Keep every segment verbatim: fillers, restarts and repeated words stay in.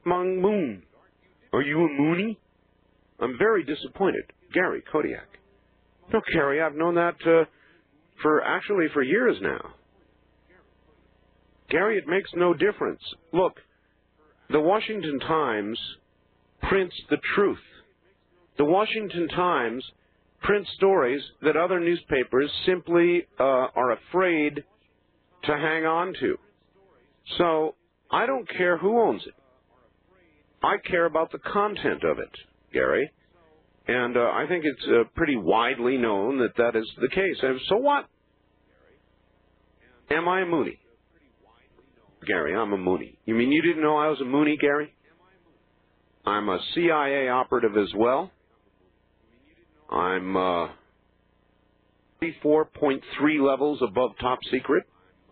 Mung Moon. Are you a Moonie? I'm very disappointed. Gary Kodiak. No, Gary, I've known that uh, for actually for years now. Gary, it makes no difference. Look, the Washington Times prints the truth. The Washington Times prints stories that other newspapers simply uh, are afraid to hang on to. So I don't care who owns it. I care about the content of it, Gary. And uh, I think it's uh, pretty widely known that that is the case. And so what? Am I a Moonie? Gary, I'm a Moonie. You mean you didn't know I was a Moonie, Gary? I'm a C I A operative as well. I'm uh, thirty-four point three levels above top secret.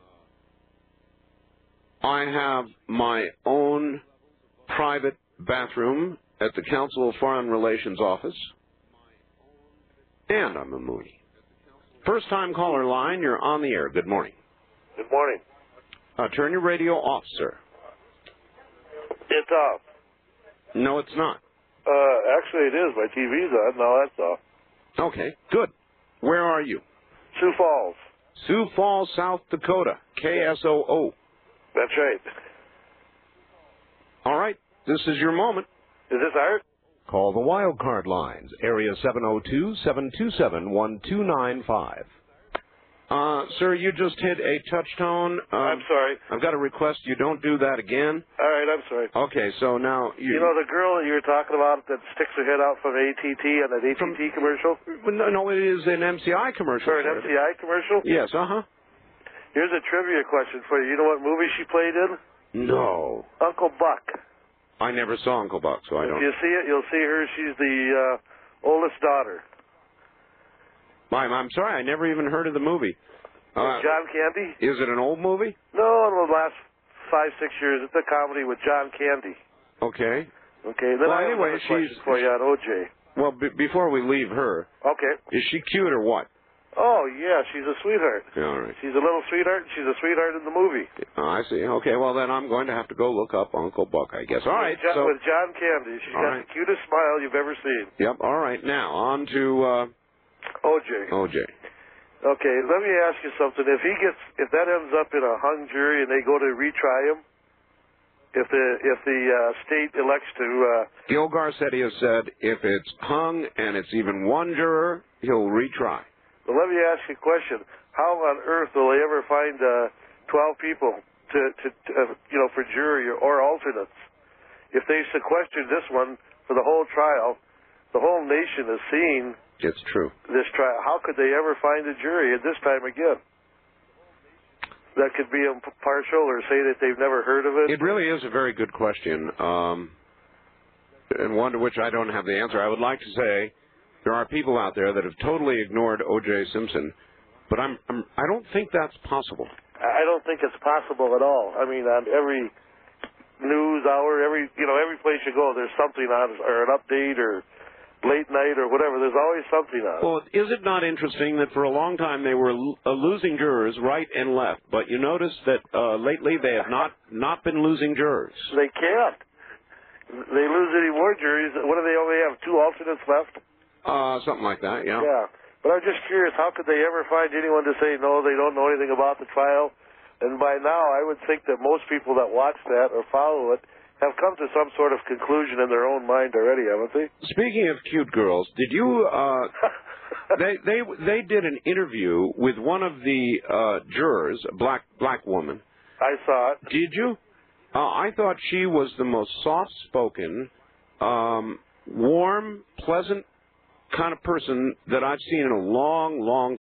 I have my own private bathroom at the Council of Foreign Relations office. And I'm a Moonie. First time caller line, you're on the air. Good morning. Good morning. Uh, turn your radio off, sir. It's off. No, it's not. Uh, actually it is. My T V's on. No, that's off. Okay, good. Where are you? Sioux Falls. Sioux Falls, South Dakota. K S O O. That's right. All right, this is your moment. Is this Art? Call the wild card lines, area seven oh two, seven two seven, one two nine five. Uh, sir, you just hit a touch tone. Uh, I'm sorry. I've got a request you don't do that again. All right, I'm sorry. Okay, so now you... You know the girl that you were talking about that sticks her head out from A T T on that A T T from, commercial? No, no, it is an M C I commercial. Or an M C I commercial? Yes, uh-huh. Here's a trivia question for you. You know what movie she played in? No. Uncle Buck. I never saw Uncle Buck, so I don't... If you see it, you'll see her. She's the uh, oldest daughter. I'm, I'm sorry, I never even heard of the movie. Uh, John Candy? Is it an old movie? No, in the last five, six years. It's a comedy with John Candy. Okay. Okay, then well, I have anyway, another question she's, for you on O J. Well, b before we leave her... Okay. Is she cute or what? Oh, yeah, she's a sweetheart. Yeah, all right. She's a little sweetheart, and she's a sweetheart in the movie. Oh, I see. Okay, well, then I'm going to have to go look up Uncle Buck, I guess. All right, with John, so... With John Candy. She's got right. the cutest smile you've ever seen. Yep, all right. Now, on to... Uh, O J. O J. Okay, let me ask you something. If he gets... If that ends up in a hung jury and they go to retry him, if the if the uh, state elects to... Uh, Gil Garcetti has said if it's hung and it's even one juror, he'll retry. Well, let me ask you a question. How on earth will they ever find uh, twelve people to, to, to uh, you know, for jury or, or alternates? If they sequestered this one for the whole trial, the whole nation is seeing it's true. This trial. How could they ever find a jury at this time again that could be impartial or say that they've never heard of it? It really is a very good question, um, and one to which I don't have the answer. I would like to say there are people out there that have totally ignored O J Simpson, but I'm, I'm I don't think that's possible. I don't think it's possible at all. I mean, on every news hour, every you know, every place you go, there's something on, or an update, or late night, or whatever. There's always something on. Well, is it not interesting that for a long time they were uh, losing jurors right and left, but you notice that uh, lately they have not not been losing jurors? They can't. They lose any more juries. What do they only have? Two alternates left? Uh, something like that, yeah. Yeah. But I'm just curious, how could they ever find anyone to say, no, they don't know anything about the trial? And by now, I would think that most people that watch that or follow it have come to some sort of conclusion in their own mind already, haven't they? Speaking of cute girls, did you, uh, they, they, they did an interview with one of the, uh, jurors, a black, black woman. I saw it. Did you? Uh, I thought she was the most soft-spoken, um, warm, pleasant kind of person that I've seen in a long, long